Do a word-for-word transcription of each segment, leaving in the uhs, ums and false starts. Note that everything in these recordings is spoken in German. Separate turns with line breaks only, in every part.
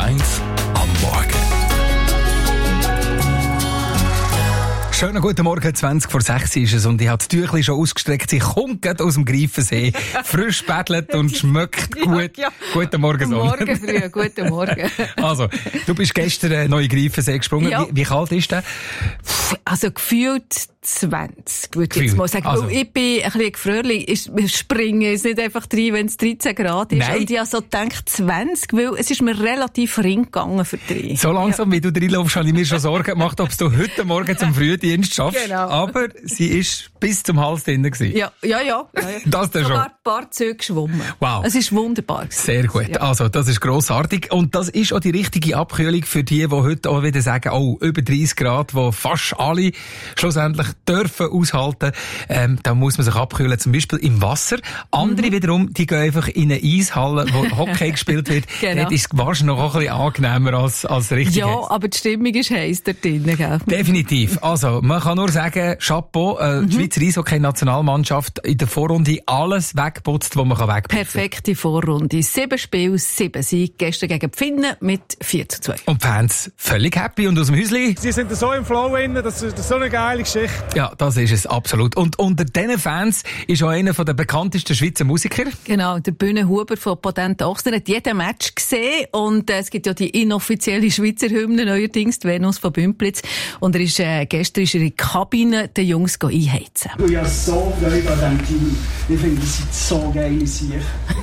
eins am Morgen.
Schönen guten Morgen, zwanzig vor sechs ist es und ich habe das Tüchlein schon ausgestreckt. Sie kommt gerade aus dem Greifensee, frisch bettelt und schmeckt gut. Ja, ja. Guten Morgen, Sonja.
Guten Morgen früh, guten Morgen.
Also, du bist gestern neu in den Greifensee gesprungen. Ja. Wie, wie kalt ist der?
Also gefühlt zwanzig, würde ich jetzt mal sagen. Also. Ich bin ein bisschen gefröhlich. Wir springen jetzt nicht einfach rein, wenn es dreizehn Grad ist.
Nein.
Und ich habe so gedacht zwanzig, weil es ist mir relativ ring gegangen für drei.
So langsam, ja. Wie du reinlaufst, habe ich mir schon Sorgen gemacht, ob du heute Morgen zum Frühdienst schaffst.
Genau.
Aber sie ist bis zum Hals drinnen gewesen.
Ja, ja, ja. ja, ja.
Das dann schon.
Sogar ein paar Züge geschwommen.
Wow.
Es ist wunderbar gewesen.
Sehr gut. Ja. Also, das ist grossartig. Und das ist auch die richtige Abkühlung für die, die heute auch wieder sagen, oh, über dreißig Grad, wo fast alle schlussendlich dürfen aushalten. Ähm, da muss man sich abkühlen, zum Beispiel im Wasser. Andere mhm. wiederum, die gehen einfach in eine Eishalle, wo Hockey gespielt wird. Genau. Dort ist es wahrscheinlich noch ein bisschen angenehmer als, als richtig.
Ja,
heiß.
aber die Stimmung ist heiß da drinnen, gell?
Definitiv. Also, man kann nur sagen, Chapeau, äh, mhm. die Schweizer Eishockey-Nationalmannschaft in der Vorrunde alles weggeputzt, was man wegputzen kann.
Perfekte Vorrunde. Sieben Spiele, sieben Siege. Gestern gegen die Finnen mit vier zu zwei.
Und die Fans völlig happy und aus dem Häusli.
Sie sind so im Flow drin, das ist so eine geile Geschichte.
Ja, das ist es, absolut. Und unter diesen Fans ist auch einer der bekanntesten Schweizer Musiker.
Genau, der Bühne Huber von Potent Ochsner hat jeden Match gesehen und äh, es gibt ja die inoffizielle Schweizer Hymne neuerdings, die Venus von Bümplitz. Und er ist, äh, gestern ist er in die Kabine den Jungs einheizen.
Ich habe so Freude an diesem Team. Ich finde, das sind so geile Sicher.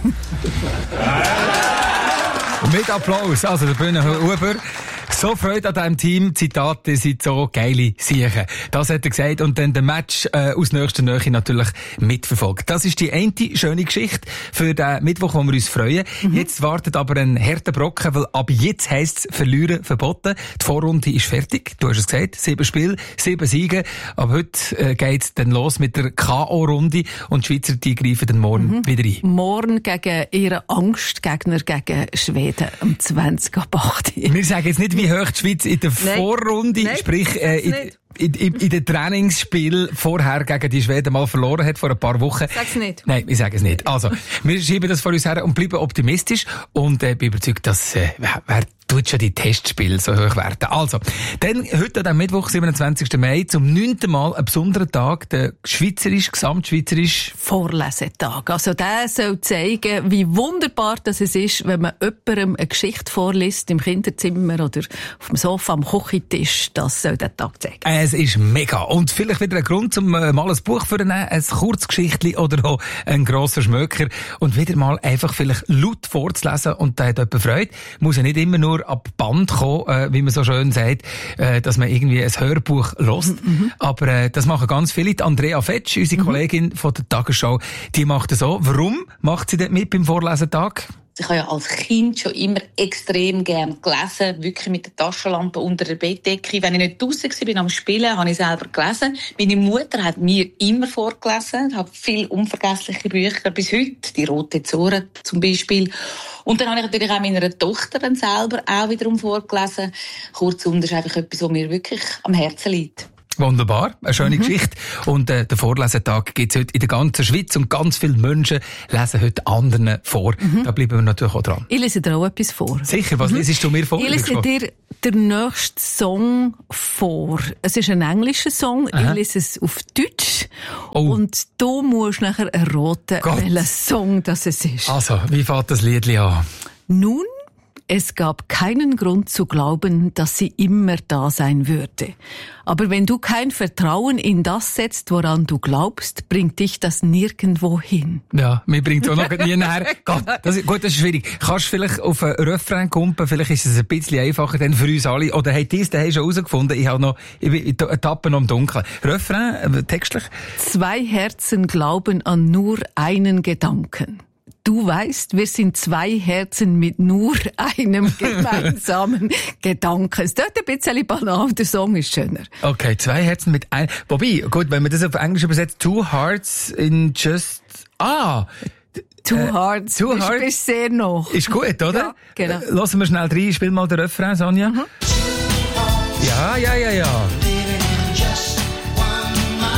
Mit Applaus, also der Bühne Huber. So Freude an diesem Team, Zitate sind so geile Siechen. Das hat er gesagt und dann den Match äh, aus nächster Nähe natürlich mitverfolgt. Das ist die eine schöne Geschichte für den Mittwoch, wo wir uns freuen. Mhm. Jetzt wartet aber ein harter Brocken, weil ab jetzt heisst es Verlieren verboten. Die Vorrunde ist fertig, du hast es gesagt, sieben Spiele, sieben Siege. Aber heute äh, geht es dann los mit der K O-Runde und die Schweizer, die greifen dann morgen mhm. wieder ein.
Morgen gegen ihren Angstgegner, gegen Schweden, am zwanzig ab acht.
Wir sagen jetzt nicht, wie hoch die Schweiz in der Nein. Vorrunde, Nein, sprich äh, in, in, in, in den Trainingsspiel vorher gegen die Schweden mal verloren hat vor ein paar Wochen.
Sag's nicht.
Nein, ich sage es nicht. Also, wir schieben das vor uns her und bleiben optimistisch und äh, bin überzeugt, dass äh, wer tut schon die Testspiele so hoch werden. Also, dann heute am Mittwoch, siebenundzwanzigsten Mai, zum neunten Mal ein besonderer Tag, der schweizerisch, gesamtschweizerisch
Vorlesetag. Also der soll zeigen, wie wunderbar das es ist, wenn man jemandem eine Geschichte vorliest, im Kinderzimmer oder auf dem Sofa, am Küchentisch. Das soll der Tag zeigen.
Es ist mega. Und vielleicht wieder ein Grund, um äh, mal ein Buch zu nehmen, ein Kurzgeschichtli oder auch ein grosser Schmöker und wieder mal einfach vielleicht laut vorzulesen und da hat jemand Freude. Muss ja nicht immer nur ab Band kommen, äh, wie man so schön sagt, äh, dass man irgendwie ein Hörbuch hört. Mhm. Aber äh, das machen ganz viele. Die Andrea Fetsch, unsere mhm. Kollegin von der Tagesschau, die macht das so. Warum macht sie das mit beim Vorlesetag?
Ich habe ja als Kind schon immer extrem gern gelesen, wirklich mit der Taschenlampe unter der Bettdecke. Wenn ich nicht draussen war am Spielen, habe ich selber gelesen. Meine Mutter hat mir immer vorgelesen. Ich habe viele unvergessliche Bücher bis heute, die Rote Zora zum Beispiel. Und dann habe ich natürlich auch meiner Tochter dann selber auch wiederum vorgelesen. Kurzum, das ist einfach etwas, was mir wirklich am Herzen liegt.
Wunderbar, eine schöne mhm. Geschichte. Und äh, der Vorlesetag gibt's heute in der ganzen Schweiz und ganz viele Menschen lesen heute anderen vor. Mhm. Da bleiben wir natürlich auch dran.
Ich lese dir auch etwas vor.
Sicher, was mhm. lesest du mir vor?
Ich lese dir den nächsten Song vor. Es ist ein englischer Song, Aha. ich lese es auf Deutsch. Oh. Und du musst nachher erraten, welcher Song das es ist.
Also, wie fängt das Liedli an?
Nun, es gab keinen Grund zu glauben, dass sie immer da sein würde. Aber wenn du kein Vertrauen in das setzt, woran du glaubst, bringt dich das nirgendwo hin.
Ja, mir bringt es auch noch nie näher. Gott, das ist, gut, das ist schwierig. Kannst du vielleicht auf einen Refrain kumpen? Vielleicht ist es ein bisschen einfacher dann für uns alle. Oder habt ihr es daheim schon herausgefunden? Ich habe noch, ich bin Tappen im Dunkeln. Refrain, textlich?
Zwei Herzen glauben an nur einen Gedanken. Du weißt, wir sind zwei Herzen mit nur einem gemeinsamen Gedanken. Es tut ein bisschen banal, der Song ist schöner.
Okay, zwei Herzen mit einem... Wobei, gut, wenn man das auf Englisch übersetzt, two hearts in just... Ah!
Two äh, Hearts.
Two Hearts.
Ist, ist sehr noch.
Ist gut, oder?
Ja, genau.
Äh, lassen wir schnell rein. Spiel mal den Refrain, Sonja. Mhm. Ja, ja, ja, ja.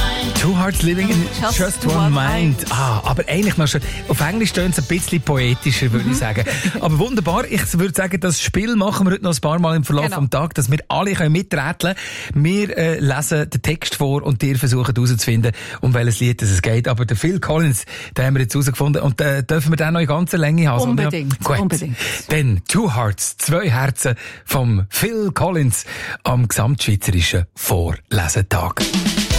Two Hearts Living in Just,
Just
One
One
Mind.
Mind.
Ah, aber eigentlich noch schon. Auf Englisch tönt es ein bisschen poetischer, würde ich sagen. Aber wunderbar. Ich würde sagen, das Spiel machen wir heute noch ein paar Mal im Verlauf
Genau.
des Tages, dass wir alle können miträtseln können. Wir äh, lesen den Text vor und ihr versuchen herauszufinden, um welches Lied es geht. Aber der Phil Collins, den haben wir jetzt herausgefunden. Und äh, dürfen wir den noch in ganzer Länge haben?
Unbedingt,
Gut.
unbedingt.
Dann Two Hearts, zwei Herzen vom Phil Collins am gesamtschweizerischen Vorlesetag.